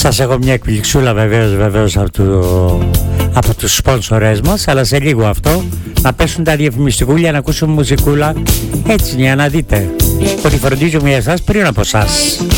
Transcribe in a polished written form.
Σας έχω μια εκπληξούλα βεβαίως από τους σπόνσορες μας, αλλά σε λίγο αυτό να πέσουν τα διαφημιστικούλια, να ακούσουμε μουσικούλα, έτσι για να δείτε ότι φροντίζουμε για εσάς πριν από εσάς.